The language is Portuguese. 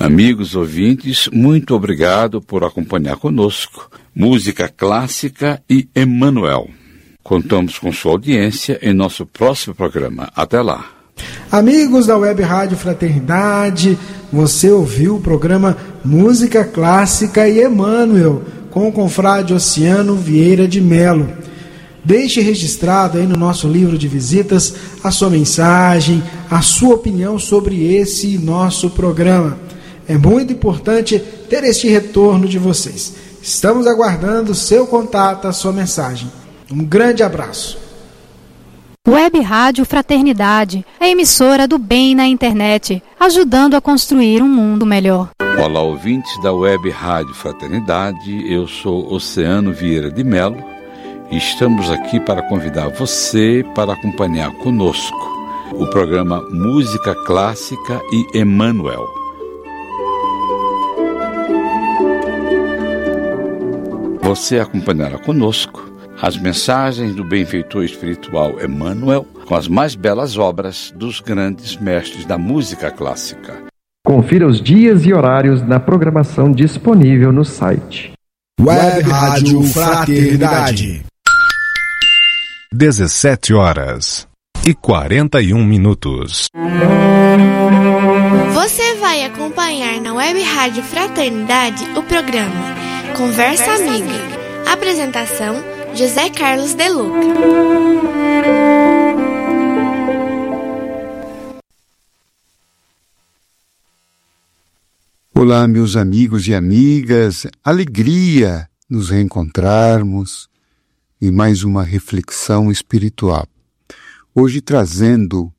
Amigos ouvintes, muito obrigado por acompanhar conosco Música Clássica e Emmanuel. Contamos com sua audiência em nosso próximo programa. Até lá. Amigos da Web Rádio Fraternidade, você ouviu o programa Música Clássica e Emmanuel, com o confrade Oceano Vieira de Melo. Deixe registrado aí no nosso livro de visitas a sua mensagem, a sua opinião sobre esse nosso programa. É muito importante ter este retorno de vocês. Estamos aguardando o seu contato, a sua mensagem. Um grande abraço. Web Rádio Fraternidade, a emissora do bem na internet, ajudando a construir um mundo melhor. Olá, ouvintes da Web Rádio Fraternidade, eu sou Oceano Vieira de Melo e estamos aqui para convidar você para acompanhar conosco o programa Música Clássica e Emmanuel. Você acompanhará conosco as mensagens do benfeitor espiritual Emmanuel com as mais belas obras dos grandes mestres da música clássica. Confira os dias e horários na programação disponível no site Web Rádio Fraternidade. 17h41. Você vai acompanhar na Web Rádio Fraternidade o programa Conversa Amiga. Apresentação: José Carlos de Luca. Olá, meus amigos e amigas. Alegria nos reencontrarmos em mais uma reflexão espiritual. Hoje trazendo